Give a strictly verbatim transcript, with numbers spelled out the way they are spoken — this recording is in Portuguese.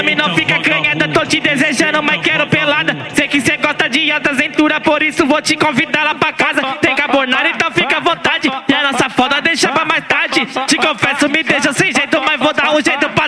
Me não fica canhada, tô te desejando, mas quero pelada. Sei que cê gosta de alta aventura, por isso vou te convidar lá pra casa. Tem carbonara, então fica à vontade. E a nossa foda deixa pra mais tarde. Te confesso, me deixa sem jeito, mas vou dar um jeito pra